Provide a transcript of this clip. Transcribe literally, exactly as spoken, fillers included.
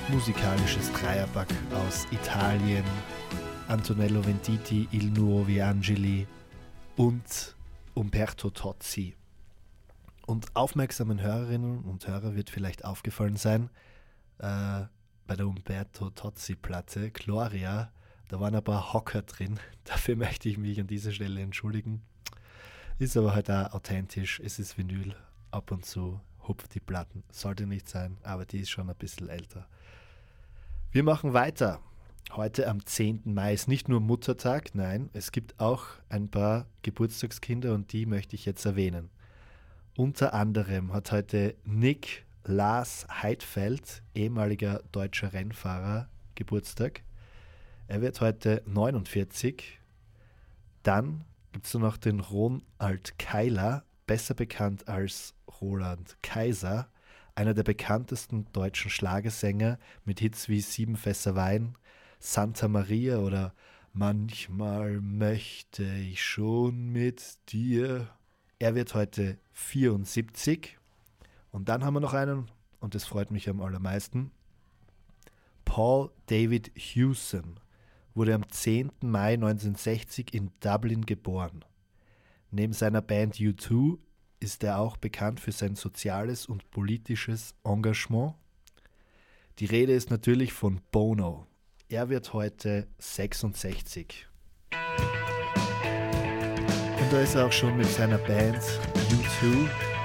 musikalisches Dreierpack aus Italien, Antonello Venditti, Il Nuovi Angeli und Umberto Tozzi. Und aufmerksamen Hörerinnen und Hörer wird vielleicht aufgefallen sein, äh, bei der Umberto Tozzi-Platte Gloria, da waren ein paar Hocker drin. Dafür möchte ich mich an dieser Stelle entschuldigen. Ist aber halt auch authentisch, es ist Vinyl, ab und zu hupft die Platten. Sollte nicht sein, aber die ist schon ein bisschen älter. Wir machen weiter. Heute am zehnten Mai ist nicht nur Muttertag, nein, es gibt auch ein paar Geburtstagskinder und die möchte ich jetzt erwähnen. Unter anderem hat heute Nick Lars Heidfeld, ehemaliger deutscher Rennfahrer, Geburtstag. Er wird heute neunundvierzig. Dann gibt es noch den Ronald Keiler, besser bekannt als Roland Kaiser, einer der bekanntesten deutschen Schlagersänger mit Hits wie Sieben Fässer Wein, Santa Maria oder Manchmal möchte ich schon mit dir. Er wird heute vierundsiebzig. Und dann haben wir noch einen, und das freut mich am allermeisten. Paul David Hewson wurde am zehnten Mai neunzehnhundertsechzig in Dublin geboren. Neben seiner Band U zwei ist er auch bekannt für sein soziales und politisches Engagement. Die Rede ist natürlich von Bono. Er wird heute sechsundsechzig. Und da ist er auch schon mit seiner Band U zwei.